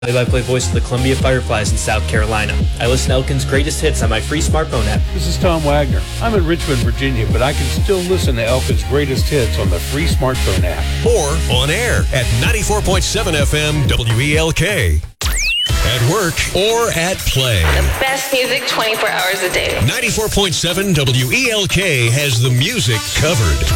Play-by-play voice of the Columbia Fireflies in South Carolina. I listen to Elkin's greatest hits on my free smartphone app. This is Tom Wagner. I'm in Richmond, Virginia, but I can still listen to Elkin's greatest hits on the free smartphone app. Or on air at 94.7 FM WELK. At work or at play. The best music 24 hours a day. 94.7 WELK has the music covered.